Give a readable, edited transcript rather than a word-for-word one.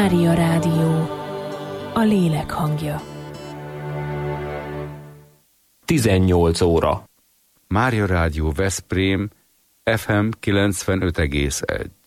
Mária Rádió, a lélek hangja. 18 óra. Mária Rádió Veszprém, FM 95,1.